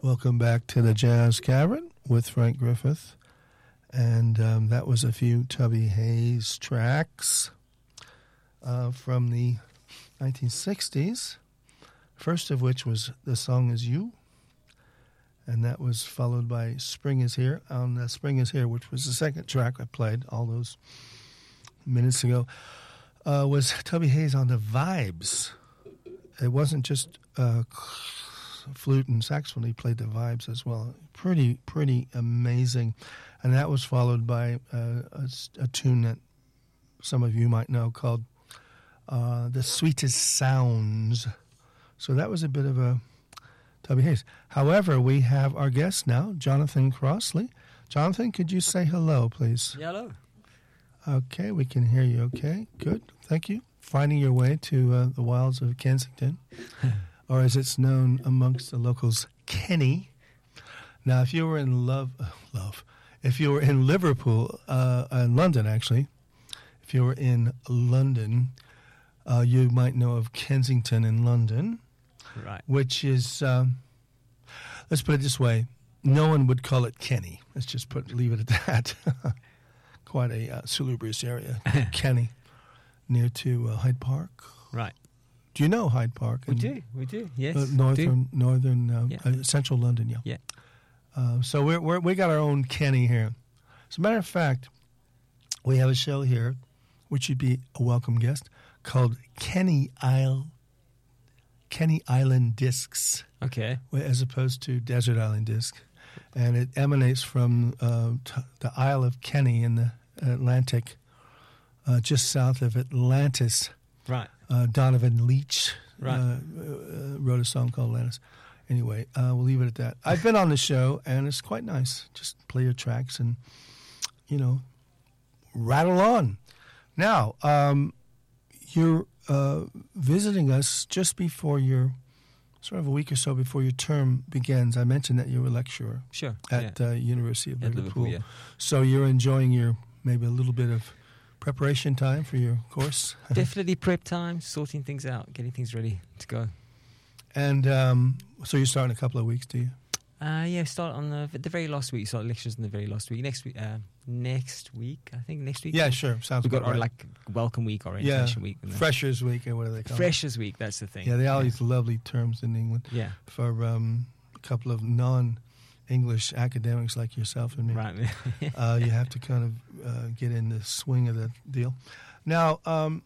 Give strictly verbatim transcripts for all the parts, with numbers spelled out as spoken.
Welcome back to the Jazz Cavern with Frank Griffith. And um, that was a few Tubby Hayes tracks uh, from the nineteen sixties. First of which was The Song Is You. And that was followed by Spring Is Here. On uh, Spring Is Here, which was the second track I played all those minutes ago, uh, was Tubby Hayes on the vibes. It wasn't just uh, flute and saxophone. He played the vibes as well. Pretty, pretty amazing. And that was followed by uh, a, a tune that some of you might know called uh, The Sweetest Sounds. So that was a bit of a Tubby Hayes. However, we have our guest now, Jonathan Crossley. Jonathan, could you say hello, please? Yeah, hello. Okay, we can hear you okay. Good, thank you. Finding your way to uh, the wilds of Kensington, or as it's known amongst the locals, Kenny. Now, if you were in love, uh, love, if you were in Liverpool, uh, in London actually, if you were in London, uh, you might know of Kensington in London. Right. Which is, um, let's put it this way, no one would call it Kenny. Let's just put leave it at that. Quite a uh, salubrious area, Kenny, near to uh, Hyde Park. Right. Do you know Hyde Park? We do, we do, yes. Uh, northern, do. northern, uh, Yeah. uh, central London, yeah. Yeah. Uh, so we're, we're, we got our own Kenny here. As a matter of fact, we have a show here, which you'd be a welcome guest, called Kenny Isle. Kenny Island Discs, Okay. as opposed to Desert Island Disc. And it emanates from uh, t- the Isle of Kenny in the Atlantic, uh, just south of Atlantis. Right. Uh, Donovan Leitch Right. uh, uh, wrote a song called Atlantis. Anyway, uh, we'll leave it at that. I've been on the show, and it's quite nice. Just play your tracks and, you know, rattle on. Now, um, you're uh, visiting us just before your, sort of a week or so before your term begins. I mentioned that you're a lecturer Sure. at yeah. uh, University of At Liverpool. Liverpool, yeah. So you're enjoying your, maybe a little bit of preparation time for your course? Definitely prep time, sorting things out, getting things ready to go. And um, so you start in a couple of weeks, do you? Uh, yeah, start on the, the very last week. Start lectures in the very last week. Next week, uh, next week, I think next week. Yeah, sure. Sounds We've got about our right. like welcome week, yeah, orientation week, and then Freshers Week, or what do they call it? Freshers week. That's the thing. Yeah, they all use lovely terms in England Yeah. for um, a couple of non-English academics like yourself and me. Right. uh, you have to kind of uh, get in the swing of the deal. Now, um,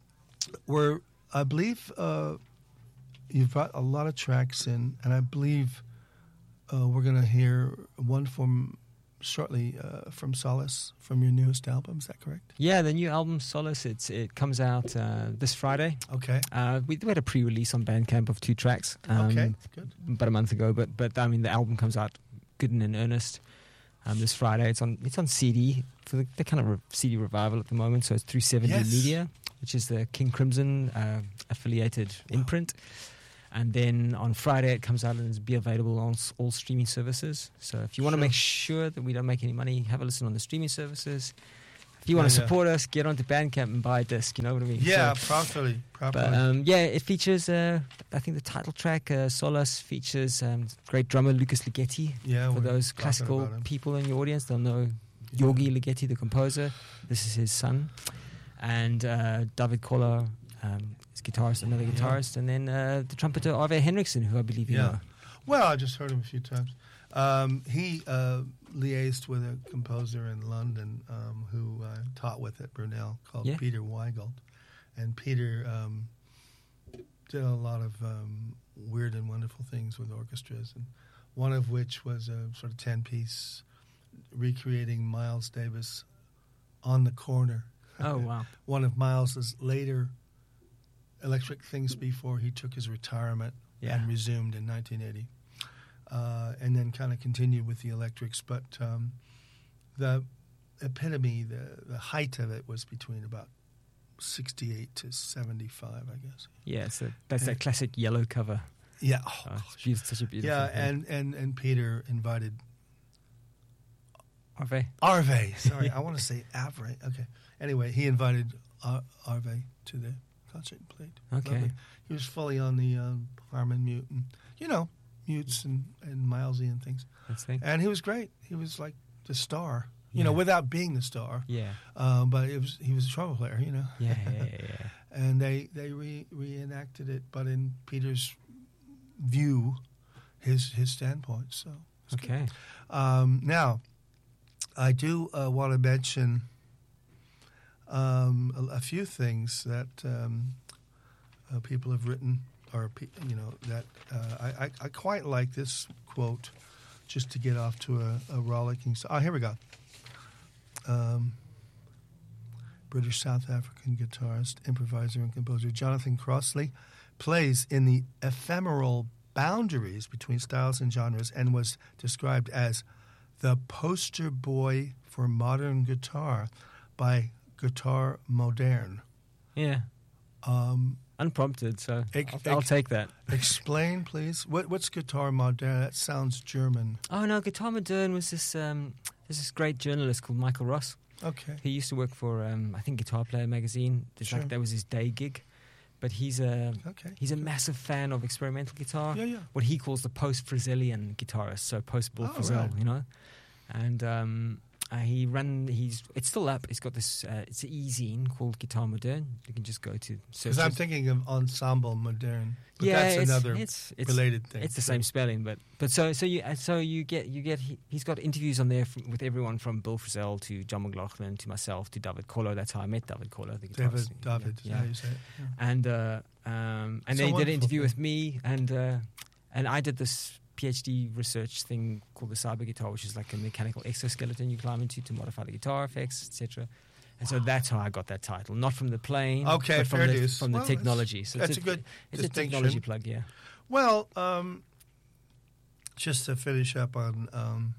we're, I believe uh, you've brought a lot of tracks in, and I believe uh, we're going to hear one from shortly uh, from Solace from your newest album. Is that correct? Yeah, the new album Solace. It's it comes out uh, this Friday. Okay. Uh, we, we had a pre-release on Bandcamp of two tracks. Um, Okay, good. About a month ago, but but I mean the album comes out good and in earnest um, this Friday. It's on it's on C D for the, the kind of re- C D revival at the moment. So it's through seventy Yes. Media, which is the King Crimson uh, affiliated imprint. And then on Friday it comes out and it'll be available on s- all streaming services. So if you want to Sure. make sure that we don't make any money, have a listen on the streaming services. If you want Yeah, to yeah. support us, get onto Bandcamp and buy a disc. You know what I mean? Yeah, So- properly, properly. but um, yeah, it features, uh, I think the title track, uh, Solace, features um, great drummer Lucas Ligeti. yeah, For we're those talking classical about him. people in your audience, they'll know Yeah. Yorgi Ligeti, the composer. This is his son. And uh, David Koller, um, his guitarist, another Yeah. guitarist. And then uh, the trumpeter Arve Henriksen, who I believe you Yeah. know. Well, I just heard him a few times. Um, he uh, liaised with a composer in London um, who uh, taught with at Brunel called Yeah. Peter Weigelt. And Peter um, did a lot of um, weird and wonderful things with orchestras, and one of which was a sort of ten-piece recreating Miles Davis on the Corner. Oh, wow. One of Miles's later Electric Things before he took his retirement Yeah. and resumed in nineteen eighty. Uh, and then kind of continued with the electrics. But um, the epitome, the, the height of it was between about sixty-eight to seventy-five, I guess. Yeah, so that's Yeah. that classic yellow cover. Yeah. Oh, Oh, it's gosh. beautiful, such a beautiful Yeah, thing. and, and, and Peter invited Arve. Arve. Sorry, I want to say Avre. Okay. Anyway, he invited Ar- Arve to the concert and played. Okay. Lovely. He was fully on the um, Harmon mute. And, you know, mutes and, and milesy and things. That's the thing. And he was great. He was like the star, you Yeah. know, without being the star. Yeah. Um, but it was he was a trumpet player, you know. Yeah, yeah, yeah, yeah. And they they re- reenacted it, but in Peter's view, his his standpoint. So it's good. Okay. Um, now, I do uh, want to mention um, a, a few things that um, uh, people have written, or pe- you know that uh, I, I, I quite like this quote, just to get off to a, a rollicking. So, oh, here we go. Um, British South African guitarist, improviser, and composer Jonathan Crossley plays in the ephemeral boundaries between styles and genres and was described as the poster boy for modern guitar by Guitar Moderne. Yeah. Um, Unprompted, so Ex- I'll, I'll ex- take that. explain, please. What, what's Guitar Moderne? That sounds German. Oh no, Guitar Moderne was this. Um, there's this great journalist called Michael Ross. Okay. He used to work for, um, I think, Guitar Player magazine. It's Sure. like that was his day gig, but he's a Okay. he's a massive fan of experimental guitar. Yeah, yeah. What he calls the post-Frizelian guitarist, so post-Bill Oh, Frisell, right. you know. And um, uh, he ran. He's it's still up. It's got this. Uh, it's an e-zine called Guitar Moderne. You can just go to search. Because I'm it. thinking of Ensemble Moderne. But yeah, that's it's, another it's, it's, related thing. It's the same spelling, but but so so you uh, so you get you get he, he's got interviews on there from, with everyone from Bill Frisell to John McLaughlin to myself to David Kohler. That's how I met David Kohler, the David, guitarist. David, is yeah. how you say it. Yeah. And uh, um, and So then he did an wonderful interview thing. with me, and uh, and I did this PhD research thing called the cyber guitar, which is like a mechanical exoskeleton you climb into to modify the guitar effects, et cetera. And so that's how I got that title, not from the plane, Okay, but from fair the, dues. from the Well, that's- technology. So that's it's a good it's a distinction. technology plug, yeah. Well, um, just to finish up on um,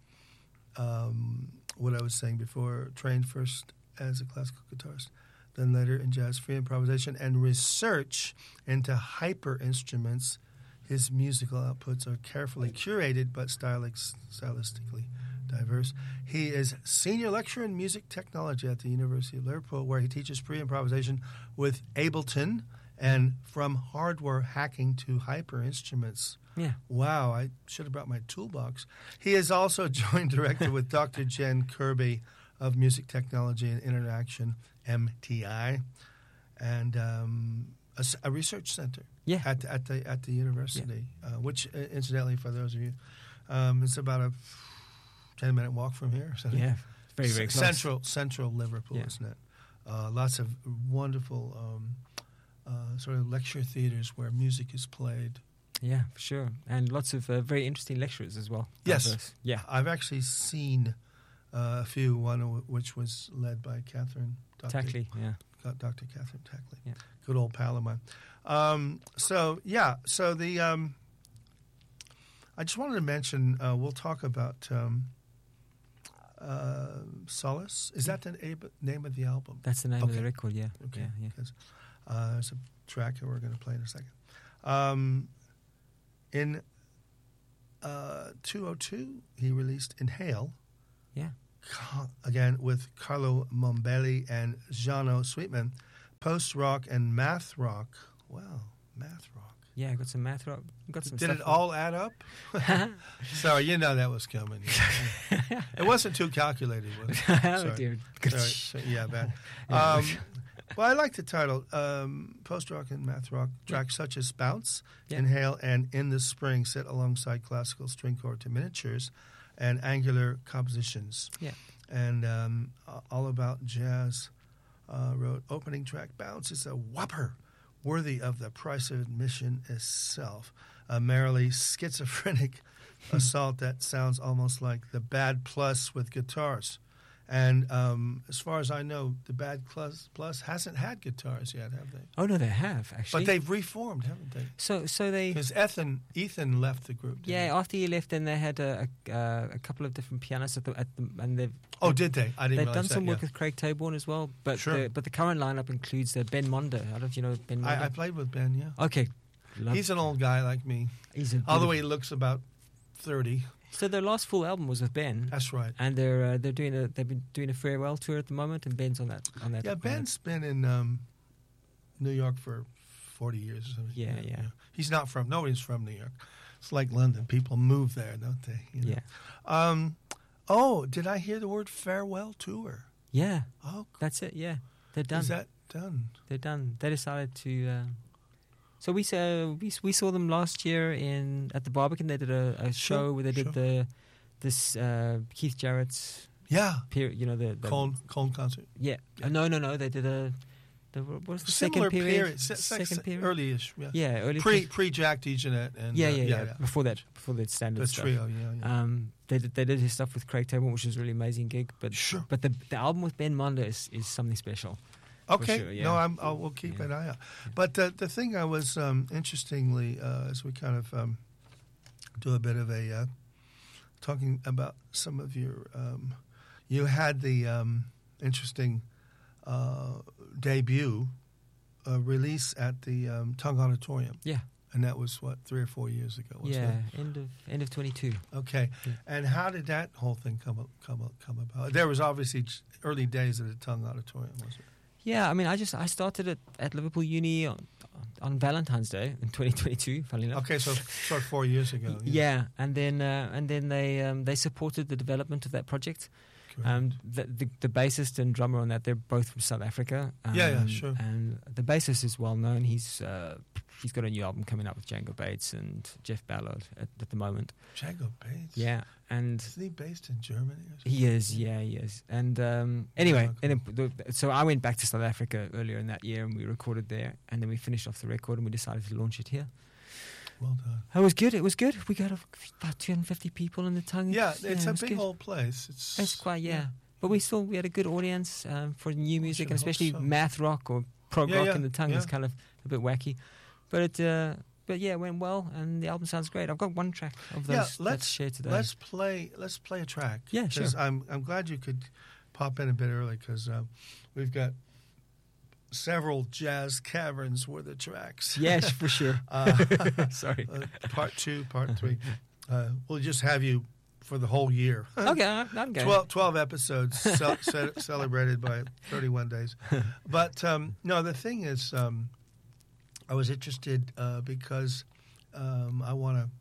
um, what I was saying before, trained first as a classical guitarist, then later in jazz free improvisation and research into hyper instruments. His musical outputs are carefully curated but stylic, stylistically diverse. He is senior lecturer in music technology at the University of Liverpool, where he teaches pre-improvisation with Ableton and from hardware hacking to hyper instruments. Yeah. Wow, I should have brought my toolbox. He is also joint director with Doctor Jen Kirby of Music Technology and Interaction, M T I, and um, a, s- a research center Yeah. at, at the at the university, uh, which, uh, incidentally, for those of you, um, it's about a ten-minute walk from here. So Yeah, very, very close. Central, central Liverpool, Yeah. isn't it? Uh, lots of wonderful um, uh, sort of lecture theaters where music is played. Yeah, for sure. And lots of uh, very interesting lecturers as well. Yes. Diverse. Yeah. I've actually seen uh, a few, one of which was led by Catherine. Doctor Tackley, yeah. Doctor Catherine Tackley. Yeah. Good old pal of mine. Um, so, yeah, so the... Um, I just wanted to mention, uh, we'll talk about um, uh, Solace. Is that the ab- name of the album? That's the name of Okay. the record, yeah. Okay. Yeah, yeah. Because uh, there's a track that we're going to play in a second. Um, in uh, two oh two, he released Inhale. Yeah. Ca- Again, with Carlo Mombelli and Jano Sweetman. Post-rock and math rock. Wow, math rock. Yeah, I got some math rock. Got some Did stuff it all add up? Sorry, you know that was coming. It wasn't too calculated, was it? oh, Sorry. dear. Sorry, so- yeah, bad. Yeah. Um, well, I like the title. Um, Post-rock and math rock tracks such as Bounce, Yeah. Inhale, and In the Spring sit alongside classical string quartet miniatures and angular compositions. Yeah. And um, All About Jazz uh, wrote, opening track Bounce is a whopper worthy of the price of admission itself. A merrily schizophrenic assault that sounds almost like the Bad Plus with guitars. And um, as far as I know, the Bad Plus, Plus hasn't had guitars yet, have they? Oh, no, they have, actually. But they've reformed, haven't they? So, so they... Because Ethan, Ethan left the group. didn't Yeah, he? after you left, then they had a, a, uh, a couple of different pianists at the, at the and they've Oh, did they? I didn't they've realize done some that, work yeah. with Craig Taborn as well. But Sure. the, but the current lineup includes uh, Ben Monder. I don't know if you know Ben Monder. I, I played with Ben, yeah. Okay, Love- He's an old guy like me. he's a Although beautiful- he looks about thirty. So their last full album was with Ben, That's right. and they're uh, they're doing a they've been doing a farewell tour at the moment, and Ben's on that on that. Yeah, on that- Ben's been in um, New York for forty years or something. Yeah, yeah. He's not from, nobody's from New York. It's like London. People move there, don't they? You know? Yeah. Um, oh, did I hear the word farewell tour? Yeah. Oh, That's it. Yeah. They're done. is that done? They're done. They decided to. Uh, so we saw we we saw them last year in at the Barbican. They did a, a show Sure, where they did sure. the this uh, Keith Jarrett's Yeah, period. You know the, the Colne, Colne concert. yeah. Uh, no, no, no. They did a. The, what was the Similar second period? se- se- second period. early-ish. Yeah, Yeah, early. pre pe- pre Jack DeJohnette and yeah, uh, yeah, yeah, Before that, before the standard the stuff. trio. Yeah, yeah. Um, they did they did his stuff with Craig Taborn, which was a really amazing gig. But Sure. but the the album with Ben Monder is, is something special. Okay, sure, yeah. no, I'm, I'll, we'll keep Yeah. an eye out. But the the thing I was um, interestingly, uh, as we kind of um, do a bit of a uh, talking about some of your, um, you had the um, interesting uh, debut uh, release at the um, Tongue Auditorium, Yeah, and that was what three or four years ago. Wasn't yeah. End of end of twenty two. it? Okay, Yeah. and how did that whole thing come up, come up, come about? There was obviously j- early days at the Tongue Auditorium, wasn't it? Yeah, I mean, I just I started at, at Liverpool Uni on, on Valentine's Day in twenty twenty-two. Funnily enough. Okay, so sort of four years ago. Yeah, and then uh, and then they um, they supported the development of that project. Correct. Um, the, the the bassist and drummer on that, they're both from South Africa. Um, Yeah, yeah, sure. And the bassist is well known. He's uh, he's got a new album coming out with Django Bates and Jeff Ballard at, at the moment. Django Bates. Yeah, and Isn't he based in Germany? Or something? he is. Yeah, he is. And um, anyway, Yeah, and then the, so I went back to South Africa earlier in that year, and we recorded there, and then we finished off the record, and we decided to launch it here. Well done. It was good. It was good. We got about two hundred fifty people in the Tongue. Yeah, it's it a was big good. old place. It's It's quite, yeah. But we still, we had a good audience um, for new music, should and hope especially so. math rock or prog Yeah, rock yeah, in the Tongue is yeah. kind of a bit wacky. But it, uh, but yeah, it went well, and the album sounds great. I've got one track of those Yeah, let's let's- share today. Let's play. Let's play a track. Yeah, sure. 'Cause I'm I'm glad you could pop in a bit early because um, we've got several jazz caverns worth of tracks. Yes, for sure. Uh, Sorry. uh, part two, part three. Uh, we'll just have you for the whole year. Okay, I'm I'm going. twelve, twelve episodes ce- ce- celebrated by thirty-one days. But um, no, the thing is, um, I was interested uh, because um, I want to,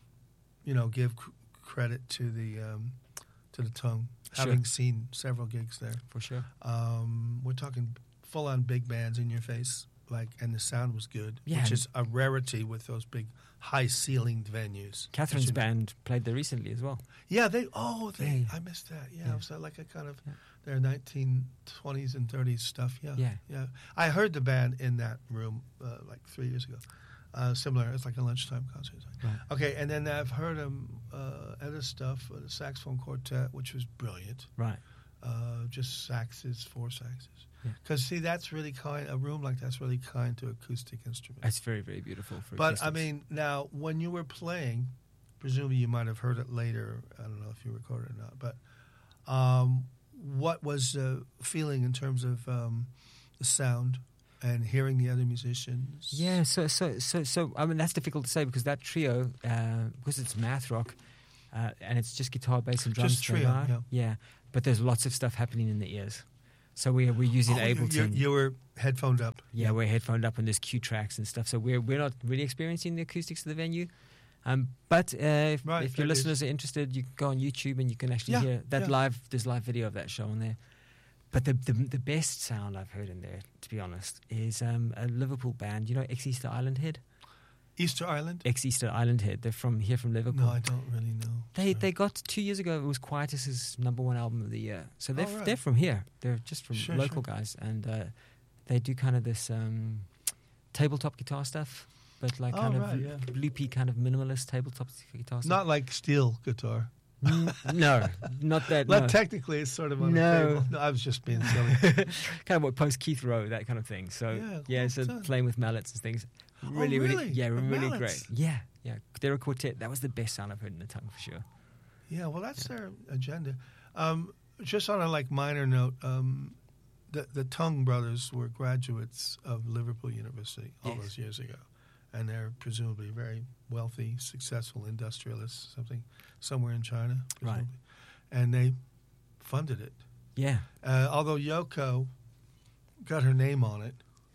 you know, give c- credit to the um, to the Tongue, Sure. having seen several gigs there. For sure. Um, we're talking full-on big bands in your face, like, and the sound was good, Yeah, which and- is a rarity with those big, high-ceilinged venues. Catherine's Which- band played there recently as well. Yeah, they. Oh, they. Yeah. I missed that. Yeah, Yeah. it was uh, like a kind of Yeah. their nineteen twenties and thirties stuff. Yeah, Yeah. yeah. I heard the band in that room uh, like three years ago. Uh, similar, it's like a lunchtime concert. Right. Okay, and then I've heard them uh, other stuff, uh, the saxophone quartet, which was brilliant. Right. Uh, just saxes, four saxes. Yeah. Because see, that's really kind. A room like that's really kind to acoustic instruments. It's very, very beautiful for But I acoustics. mean, now when you were playing, presumably you might have heard it later. I don't know if you recorded it or not. But um, what was the feeling in terms of um, the sound and hearing the other musicians? Yeah, so so so so I mean that's difficult to say because that trio, uh, because it's math rock, uh, and it's just guitar, bass, and drums. Just they trio, are. yeah. yeah. But there's lots of stuff happening in the ears, so we're we're using Oh, you, Ableton. you, you were headphoned up. yeah, we're headphoned up and there's cue tracks and stuff, so we're we're not really experiencing the acoustics of the venue. Um, but uh, if, Right, if your that is- listeners are interested, you can go on YouTube and you can actually Yeah, hear that yeah. live. There's live video of that show on there. But the, the the best sound I've heard in there, to be honest, is um, a Liverpool band. You know, Ex Easter Island Head. Easter Island? Ex Easter Island Head. They're from here from Liverpool. No, I don't really know. They Sorry. they got two years ago. It was Quietus's number one album of the year. So they're Oh, right. they're from here. They're just from Sure, local sure. guys, and uh, they do kind of this um, tabletop guitar stuff, but like Oh, kind right, of yeah. loopy, kind of minimalist tabletop guitar stuff. Not like steel guitar. N- no, not that. Well, no. technically, it's sort of on No. the table. No, I was just being silly. kind of what post Keith Rowe, that kind of thing. So Yeah, yeah, well so done. playing with mallets and things. Oh, Really, really? yeah, With really mallets? great. Yeah, yeah. They're a quartet. That was the best sound I've heard in the Tongue for sure. Yeah, well, that's their agenda. Um, just on a like minor note, um, the the Tongue brothers were graduates of Liverpool University all Yes. those years ago, and they're presumably very wealthy, successful industrialists, something somewhere in China, Right. presumably. And they funded it. Yeah, Uh, although Yoko got her name on it,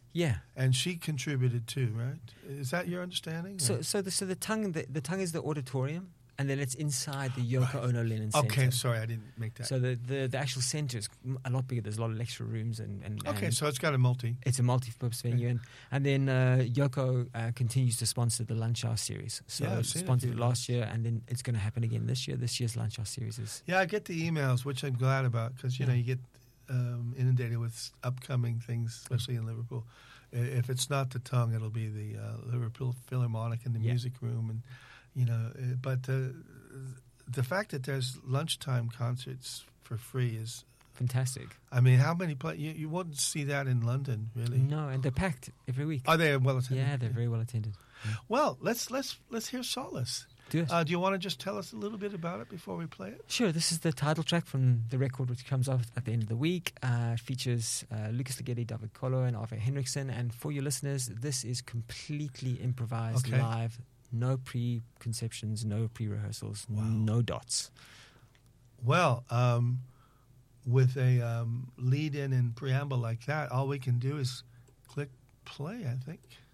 Yeah. And she contributed too, right? Is that your understanding? So, or- so the so the tongue the, the tongue is the auditorium, and then it's inside the Yoko Right. Ono Lennon Center. Okay, sorry, I didn't make that. So the, the, the actual center is m- a lot bigger. There's a lot of lecture rooms and, and okay, and so it's got a multi. it's a multi-purpose venue, and and then uh, Yoko uh, continues to sponsor the Lunch Hour series. So Yeah, I've it seen it sponsored a it few last year, and then it's going to happen again this year. This year's Lunch Hour series is Yeah, I get the emails, which I'm glad about because you know Yeah. you get um, inundated with upcoming things, especially in Liverpool. I- If it's not the tongue, it'll be the uh, Liverpool Philharmonic in the Yeah. music room, and you know. uh, But uh, the fact that there's lunchtime concerts for free is, fantastic. I mean, how many play? You, you wouldn't see that in London, really. No, and they're packed every week. Are they well attended? Yeah, they're very well attended. Well, let's let's let's hear Solace. Do it. Uh, do you want to just tell us a little bit about it before we play it? Sure, this is the title track from the record, which comes out at the end of the week. Uh, it features uh, Lucas Ligeti, David Kolo, and Arve Henriksen. And for your listeners, this is completely improvised, Okay. live, no preconceptions, no pre-rehearsals, Wow. no dots. Well, um, with a um, lead-in and preamble like that, all we can do is click play, I think.